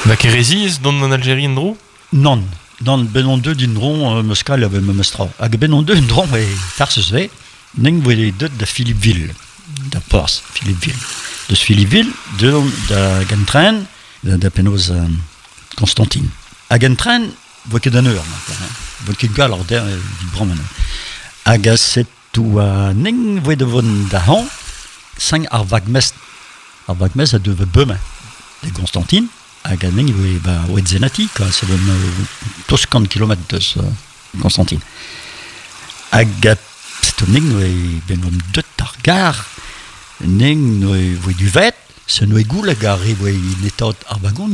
La Kérésis, dans l'Algérie, Ndrou? Non. Non, ben on deux d'Indron, Moscal avait me mestra. Hag ben on deux Indron, et tarses ve, n'eng voit deux de Philippeville, de Pors, Philippeville. De Philippeville, de Gantren, de Penos Constantine. À Gantren, voit que d'un heure, voit que gal ordre du Brahman. Hag a set ou a n'eng voit de von dahan, 5 arvagmes a deux beumen, de Constantine. Hag a n'eng voit zenati, c'est le 50 km de Constantine. Hag a c'est n'eng ben om deux targar, n'eng voit du vet, c'est nous égout la gare, voit une état arvagon,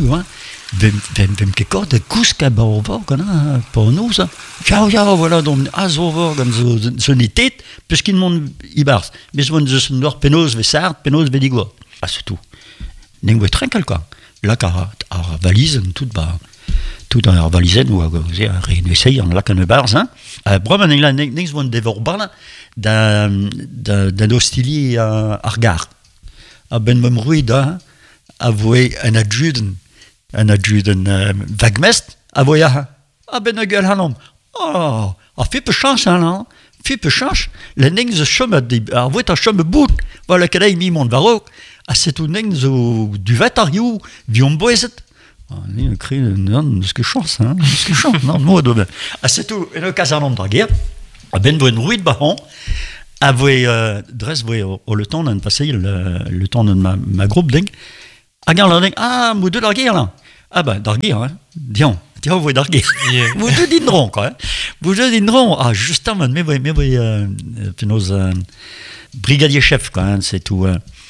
vem quelque de kouska barovor, pour nous, ça. Ja, voilà, donc, azovor, ce n'était, puisqu'il m'ont ibars. Mais je nord penos, vesart, penos, vedigo. Ah, c'est tout. N'eng voit très quelqu'un. Là, car à valise, tout dans la valise, ou à réessayer, en là, qu'on bars, hein. Brahman, n'eng voit devor barna, d'un hostili argar. A ben mem ruida, a voe un adjuden vagmest, a voe a ben a gueule hanom. Oh, a fait peu chance, hein, fait peu chance. Le neng ze chum a voe ta chum bout, voilà qu'elle a mis mon varok, a c'est tout neng zo du vatariou, vion boezet. Il écrit, non, ce que chance, hein, ce que chance, non, moi, de a c'est tout, une casanom de guerre, a ben voe une ruide bahon, a voe dresse voe au le temps d'un passé le temps de ma groupe ding a gant la ding mou deux d'arguer là d'arguer hein tiens voe d'arguer vous deux dînerons quoi vous deux dînerons justement mais voe nos brigadier chef quoi c'est tout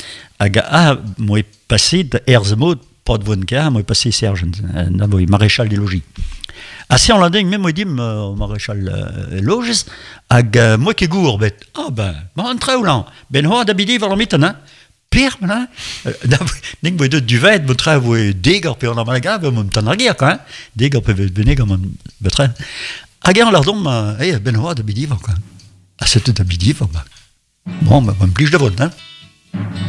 moi passé de Herzmod pas de Vonka moi passé sergent voe maréchal des logis. Assez en landing, même moi dit maréchal loges, ag moi qui gourbet. Rentrez ou là. Ben ho d'abidi vers le mitten, pire là. Ning vous du vet, vous travaillez dégar puis on a mal grave, mon temps guerre quoi. Dégar peut venir comme betre. Agar l'ardom, ben ho d'abidi quoi. Ah c'est d'abidi va. Bon, ben plus de vote hein.